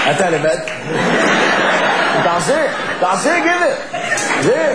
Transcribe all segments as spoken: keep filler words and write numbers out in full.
אתה לבד? תעשה, תעשה גבר. זה.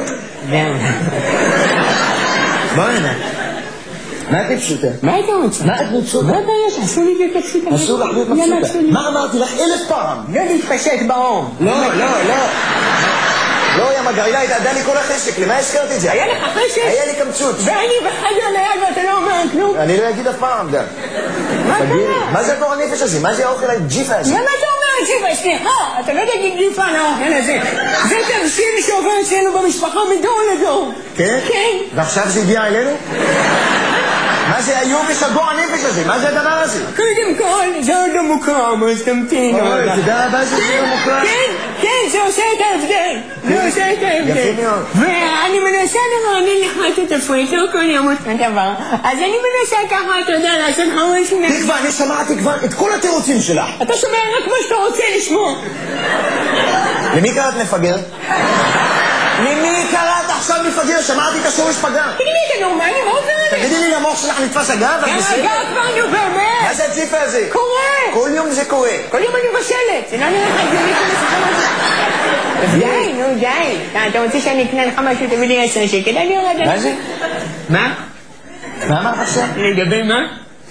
בוא הנה. מה את פשוטה? מה אתה רוצה? מה את מבסוטה? מה הבעיה שעשו לי את הפשוטה? אסור לך להיות מבסוטה. מה אמרתי לך אלף פעם? לא להתפשט באום. לא, לא, לא. לא, יא מגרילה, התעדה לי כל החשק, למה הזכרת את זה? היה לך חשק? היה לי קמצוץ. ואני בחדר ליד ואתה לא אומר כלום? אני לא אגיד אף פעם, דה. מה קרה? מה זה הגור הנפש הזה? מה זה האוכל הג'יפה הזה? למה אתה אומר ג'יפה? סליחה, אתה לא תגיד ג'יפה על האוכל הזה. זה תבשיל שעובר אצלנו במשפחה מדור לדור. כן? כן. ועכשיו זה הגיע אלינו? מה זה היובש הגור הנפש הזה? מה זה הדבר הזה? קודם כל, זה עוד לא מוקרם, אז תמתין. אוי, תדע רבה שזה לא מוקרם. כן, כן, זה עושה את ההבדל. זה עושה את ההבדל. יפה מאוד. ואני מנסה לרענן לך את התפריט, לא כל יום אותו דבר. אז אני מנסה ככה, אתה יודע, לעשות לך משהו... תקווה, אני שמעתי כבר את כל התירוצים שלך. אתה שומע רק מה שאתה רוצה לשמוע. למי קראת מפגר? למי קראת עכשיו מפגר? שמעתי את השורש פגר. תגידי לי, אתה נורמלי, מה עובר עליך? תגידי לי, למוח שלך נתפס אגב? גם אגב כבר, נו באמת. מה זה הג'יפה הזה? קורה. כל יום זה קורה. כל יום אני מבשלת. זה לא נראה לך הגיוני כל הסיפור הזה. די, נו די. אתה רוצה שאני אקנה לך משהו, תביא לי עשר שקל, אני יורד עליך. מה זה? מה? מה אמרת עכשיו? לגבי מה?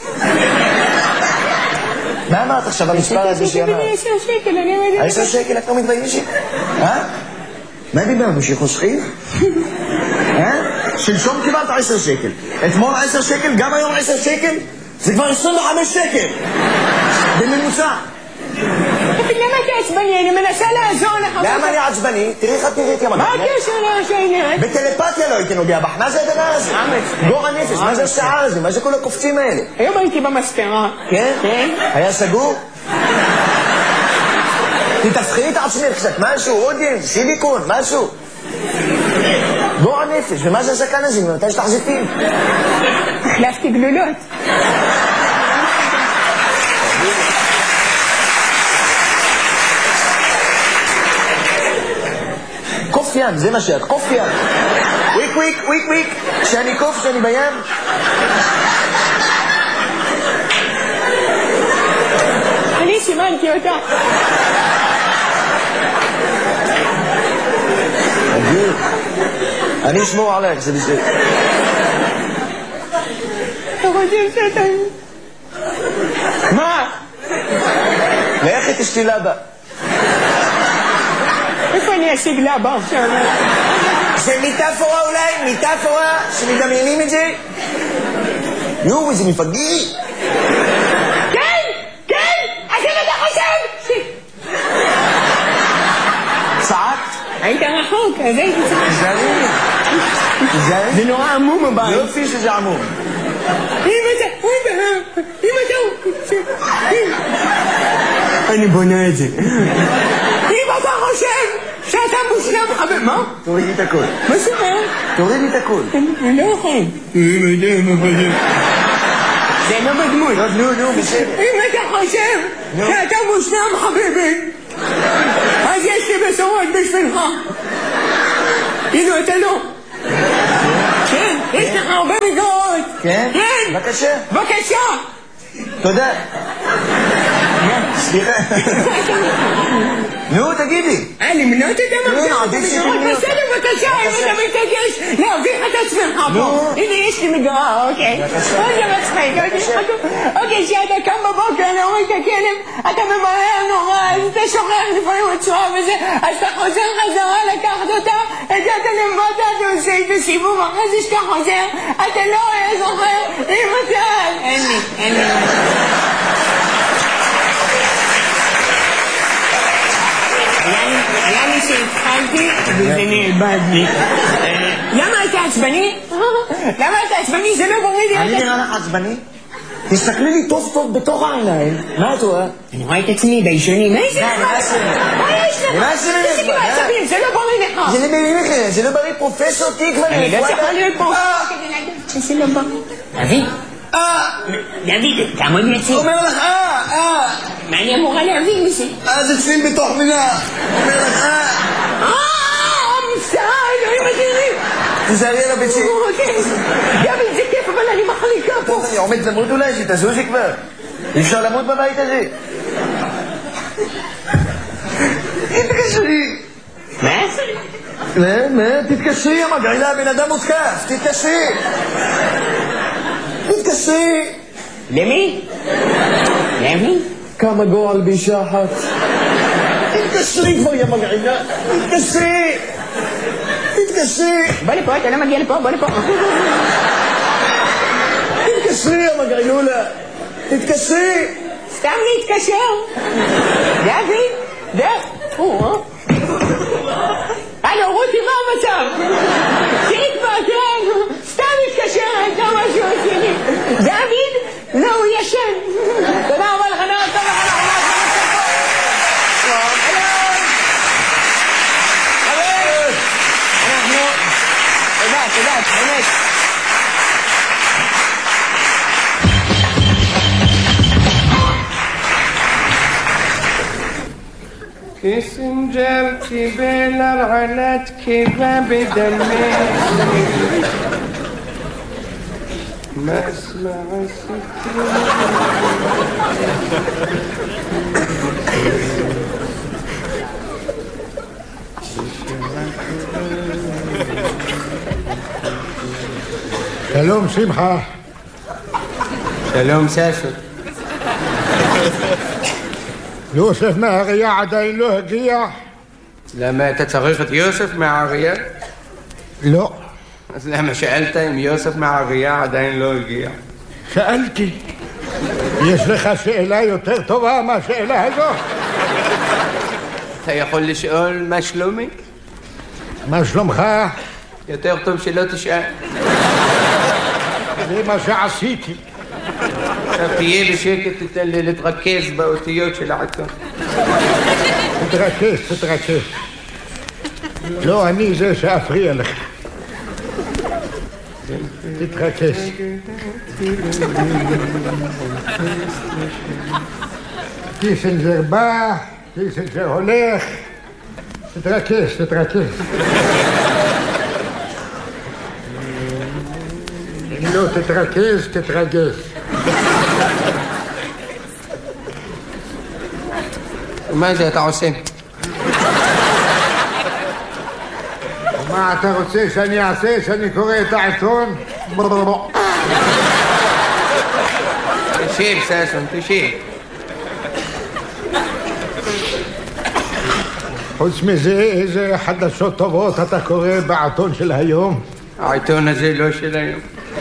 מה אמרת עכשיו המספר הזה שאמרת? תביא לי עשר שקל, אני יורד עליך. עשר שקל את לא מתביישת? אה? מה דיברנו? שחוסכים? אה? שלשום קיבלת עשר שקל. אתמול עשר שקל, גם היום עשר שקל? זה כבר עשרים וחמש שקל. בממוצע. אבל למה אתה עצבני? אני מנסה לעזור לך. למה אני עצבני? תראי איך את תראית ימה. מה הקשר לעניין? בטלפתיה לא הייתי נוגע בך. מה זה הדבר הזה? גור הנפש, מה זה השעה הזה? מה זה כל הקופצים האלה? היום הייתי במספרה. כן? כן. היה סגור? תתפחי את עצמך קצת, משהו, עודים, סיליקון, משהו. גור הנפש, ומה זה הזקן הזה? ממתי יש לך זיתים? החלפתי גלולות. קוף ים, זה מה שאת, קוף ים. וויק וויק, וויק וויק. כשאני קוף, כשאני בים. אני סימנתי אותה. אדיר. אני אשמור עליך, זה בסדר. אתה חושב שאתה... מה? לכי תשתי לבה. איפה אני אשיג לבה עכשיו? זה מיטאפורה אולי? מיטאפורה? שמדמיינים את זה? יואו, איזה מפגי. כן! כן! אז אם אתה חושב! צעק? היית רחוק, אז הייתי צריך... זרים. זרים? זה נורא עמום הבית. יופי שזה עמום. אם אתה... אם אתה... אני בונה את זה. אם אתה חושב שאתה מושלם חבר... מה? תורידי את הכל. מה זאת אומרת? תורידי את הכל. אני לא יכול. זה לא בדמות. טוב, נו, נו, בסדר. אם אתה חושב שאתה מושלם חביבי, אז יש לי בשורות בשבילך. כאילו אתה לא. כן, יש לך הרבה מגרות. כן? כן. בבקשה. בבקשה. תודה. סליחה. נו, תגידי. אה, למנות את המגרות? נו, עדיף שתמני אותה. בסדר, בבקשה, אם אתה מתעקש להביך את עצמך פה. הנה, יש לי מגרה, אוקיי. אוי, זה מצחיק. אוקיי, כשאתה קם בבוקר להוריד את הכלב, אתה ממהר נורא, אז אתה שוכח לפעמים הצורה וזה, אז אתה חוזר חזרה לקחת אותה, הגעת למטה, אתה עושה איתו סיבוב, אחרי זה שאתה חוזר, אתה לא זוכר אם אתה... אין לי, אין לי. היה לי שהתחלתי וזה נאבד לי. למה אתה עצבני? למה אתה עצבני? זה לא בריא לי. אני נראה לך עצבני? תסתכלי לי טוב טוב בתוך העיניים. מה את רואה? אני רואה את עצמי בישונים. איזה נחמד? מה יש לך? מה זה איזה כאילו עצבים? זה לא בריא לך. זה לא בריא לך, זה לא בריא פרופסור תקווה. אני לא צריכה להיות פרופסור כדי להגיד שזה לא בריא. אבי? אה! דוד, תעמוד יציב. אומר לך אה! אה! מה אני אמורה להבין מזה? אה, זה צליל בתוך מילה. אומר לך אה! אה! מבצעה, אלוהים אדירים. תזהרי על הביצים. דוד, זה כיף, אבל אני מחליקה פה. טוב, אני עומד למות אולי, שתזוזי כבר. אי אפשר למות בבית הזה. תתקשרי. מה? מה? מה? תתקשרי, יא מגעילה, בן אדם מותקף. תתקשרי. תתקשרי. למי? למי? כמה גועל באישה אחת. תתקשרי כבר, יא מגעילה. תתקשרי. תתקשרי. בוא לפה, אתה לא מגיע לפה, בוא לפה. תתקשרי, יא מגעילולה. תתקשרי. סתם להתקשר. דוד? דוד? הלו, רותי, מה המצב? תקבע, כן. סתם מתקשרת, לא משהו עשיני. דוד? לא, הוא ישן. תודה רבה לך, נאות, תודה רבה לך. אנחנו... תודה, תודה, באמת. קיסינג'ר קיבל הרעלת קיבה בדמי מסמע הסיפור. שלום שמחה. שלום סשו. יוסף מהאריה עדיין לא הגיע? למה אתה צריך את יוסף מהאריה? לא. אז למה שאלת אם יוסף מהאריה עדיין לא הגיע? שאלתי. יש לך שאלה יותר טובה מהשאלה הזו? אתה יכול לשאול מה שלומי? מה שלומך? יותר טוב שלא תשאל. זה מה שעשיתי. עכשיו תהיה בשקט, תתן לי להתרכז באותיות של העיתון. תתרכז, תתרכז. לא, אני זה שאפריע לך. תתרכז. קיסינג'ר בא, קיסינג'ר הולך. תתרכז, תתרכז. אם לא תתרכז, תתרגז. מה זה אתה עושה? מה אתה רוצה שאני אעשה? שאני קורא את העיתון? תשב סשון, תשב. חוץ מזה, איזה חדשות טובות אתה קורא בעיתון של היום? העיתון הזה לא של היום.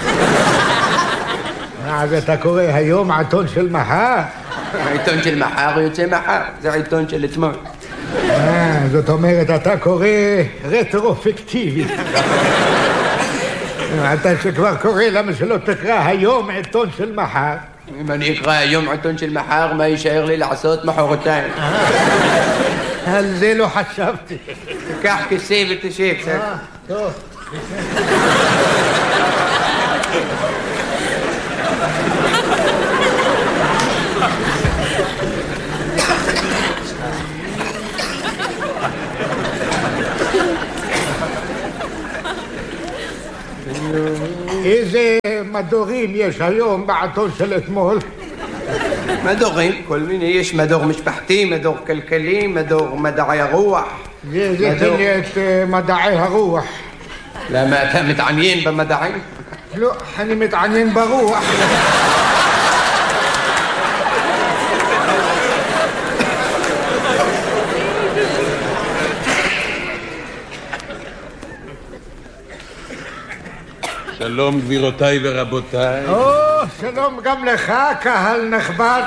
מה זה אתה קורא היום עיתון של מחר? העיתון של מחר יוצא מחר, זה העיתון של אתמול. אה, זאת אומרת, אתה קורא רטרופקטיבי. אתה שכבר קורא, למה שלא תקרא היום עיתון של מחר? אם אני אקרא היום עיתון של מחר, מה יישאר לי לעשות מחרתיים? על זה לא חשבתי. תיקח כיסא ותשב, סשון. טוב. איזה מדורים יש היום בעיתון של אתמול? מדורים, כל מיני, יש מדור משפחתי, מדור כלכלי, מדור מדעי הרוח. זה תן לי את מדעי הרוח. למה אתה מתעניין במדעים? לא, אני מתעניין ברוח. שלום גבירותיי ורבותיי. או, שלום גם לך, קהל נכבד.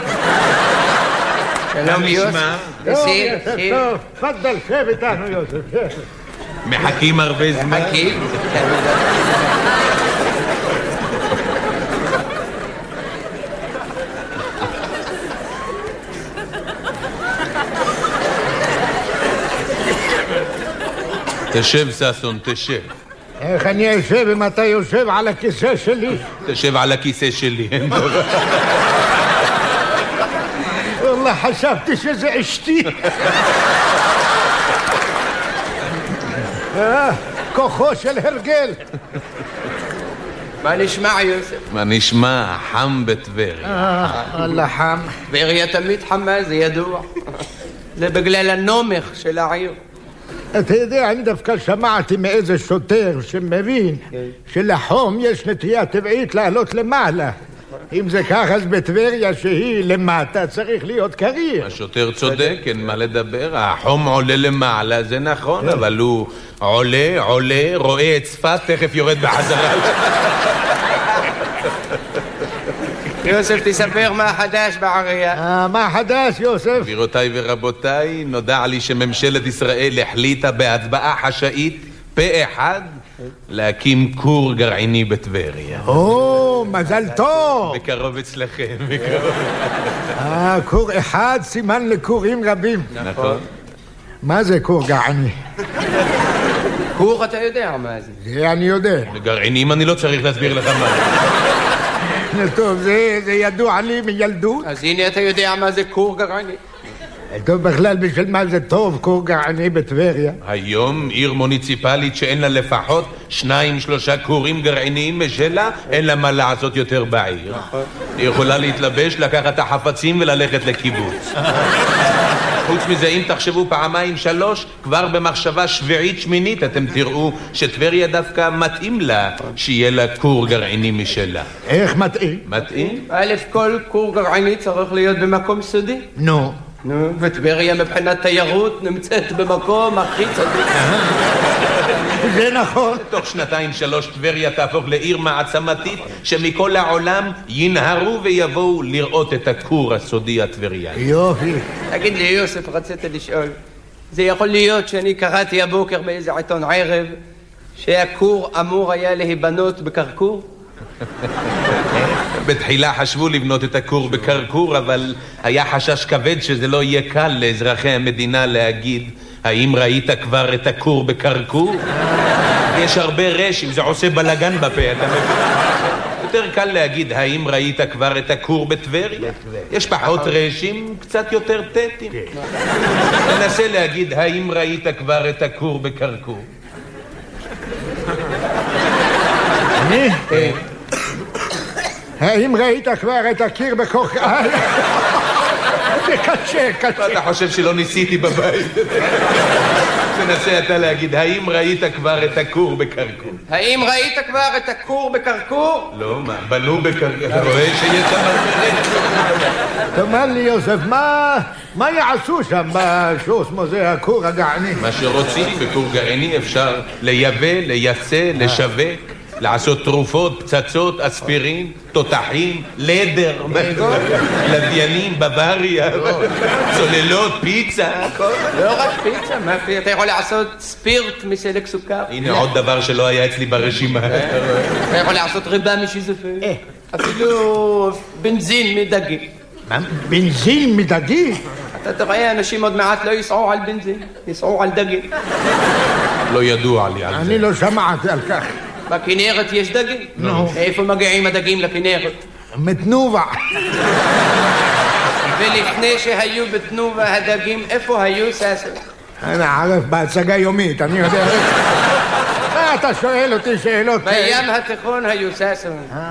שלום יוסף. טוב, יוסף, טוב. תפדל, שב איתנו יוסף. מחכים הרבה זמן. מחכים. תשב ששון, תשב. איך אני אשב אם אתה יושב על הכיסא שלי? תשב על הכיסא שלי. والله חשבתי שזה אשתי. כוחו של הרגל. מה נשמע יוסף? מה נשמע? חם בטבריה. אללה חם. טבריה תמיד חמה, זה ידוע. זה בגלל הנומך של העיר. אתה יודע, אני דווקא שמעתי מאיזה שוטר שמבין שלחום יש נטייה טבעית לעלות למעלה. אם זה ככה, אז בטבריה שהיא למטה צריך להיות קריר. השוטר צודק, אין מה לדבר. החום עולה למעלה, זה נכון, אבל הוא עולה, עולה, רואה את צפת, תכף יורד בחזרה. יוסף, תספר מה חדש בעירייה. אה, מה חדש, יוסף? גבירותיי ורבותיי, נודע לי שממשלת ישראל החליטה בהצבעה חשאית פה אחד להקים כור גרעיני בטבריה. או, מזל טוב. בקרוב אצלכם, בקרוב. אה, כור אחד סימן לכורים רבים. נכון. מה זה כור גרעיני? כור אתה יודע מה זה. זה אני יודע. גרעינים אני לא צריך להסביר לך מה. טוב, זה, זה ידוע לי מילדות. אז הנה אתה יודע מה זה כור גרעיני. טוב, בכלל בשביל מה זה טוב כור גרעיני בטבריה? היום עיר מוניציפלית שאין לה לפחות שניים שלושה כורים גרעיניים משלה, אין לה מה לעשות יותר בעיר. היא יכולה להתלבש, לקחת את החפצים וללכת לקיבוץ. חוץ מזה, אם תחשבו פעמיים שלוש, כבר במחשבה שביעית שמינית אתם תראו שטבריה דווקא מתאים לה שיהיה לה כור גרעיני משלה. איך מתאים? מתאים? א', כל כור גרעיני צריך להיות במקום סודי. נו. נו, וטבריה מבחינת תיירות נמצאת במקום הכי צדיק. זה נכון. תוך שנתיים שלוש טבריה תהפוך לעיר מעצמתית שמכל העולם ינהרו ויבואו לראות את הכור הסודי הטבריאני. יופי. תגיד לי יוסף, רציתי לשאול, זה יכול להיות שאני קראתי הבוקר באיזה עיתון ערב שהכור אמור היה להיבנות בקרקור? בתחילה חשבו לבנות את הכור בקרקור, אבל היה חשש כבד שזה לא יהיה קל לאזרחי המדינה להגיד האם ראית כבר את הכור בקרקור? יש הרבה רשים, זה עושה בלגן בפה, אתה מבין? יותר קל להגיד האם ראית כבר את הכור בטבריה? יש פחות רשים, קצת יותר טטים. תנסה להגיד האם ראית כבר את הכור בקרקור. אני? האם ראית כבר את הקיר בקרקור? זה קשה, קשה. אתה חושב שלא ניסיתי בבית? תנסה אתה להגיד, האם ראית כבר את הכור בקרקור? האם ראית כבר את הכור בקרקור? לא, מה? בנו בקרקור. אתה רואה שיש שם הרבה? תאמר לי יוסף, מה מה יעשו שם בשוס מוזה הכור הגרעיני? מה שרוצים בכור גרעיני אפשר לייבא, לייצא, לשווק, לעשות תרופות, פצצות, אספירין, תותחים, לדר, לוויינים, בוואריה, צוללות, פיצה, הכל. לא רק פיצה, מה, אתה יכול לעשות ספירט מסלק סוכר. הנה עוד דבר שלא היה אצלי ברשימה. אתה יכול לעשות ריבה משיזופרן. אפילו בנזין מדגי. מה? בנזין מדגי? אתה תראה, אנשים עוד מעט לא ייסעו על בנזין, ייסעו על דגי. לא ידוע לי על זה. אני לא שמעתי על כך. בכנרת יש דגים? נו. איפה מגיעים הדגים לכנרת? מתנובה. ולפני שהיו בתנובה הדגים, איפה היו ססר? אני ערף בהצגה יומית, אני יודע. מה אתה שואל אותי שאלות? בים התיכון היו ססר.